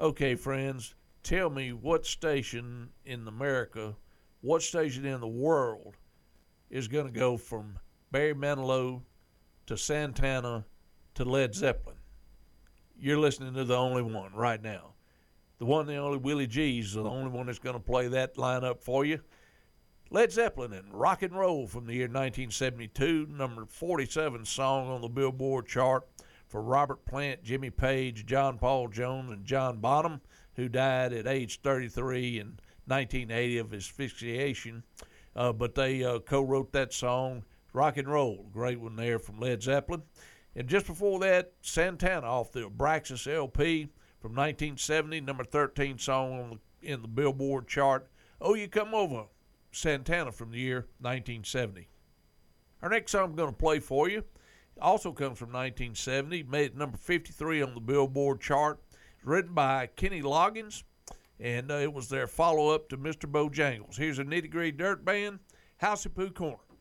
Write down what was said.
Okay, friends, tell me what station in America, what station in the world is going to go from Barry Manilow to Santana to Led Zeppelin? You're listening to the only one right now. The one and only Willie G's is the only one that's going to play that lineup for you. Led Zeppelin and Rock and Roll from the year 1972, number 47 song on the Billboard chart for Robert Plant, Jimmy Page, John Paul Jones, and John Bonham, who died at age 33 in 1980 of asphyxiation. But they co-wrote that song, Rock and Roll, great one there from Led Zeppelin. And just before that, Santana off the Abraxas LP from 1970, number 13 song in the Billboard chart, Oh You Come Over, Santana from the year 1970. Our next song I'm going to play for you also comes from 1970, made it number 53 on the Billboard chart. It's written by Kenny Loggins, and it was their follow-up to Mr. Bojangles. Here's a Nitty Gritty Dirt Band, House of Pooh Corner.